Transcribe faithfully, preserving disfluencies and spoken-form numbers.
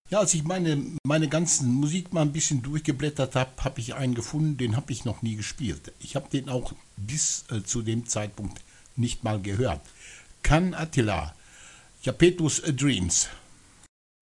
Ja, als ich meine, meine ganzen Musik mal ein bisschen durchgeblättert habe, habe ich einen gefunden, den habe ich noch nie gespielt. Ich habe den auch bis äh, zu dem Zeitpunkt nicht mal gehört. Can Attila, Japetus Dreams.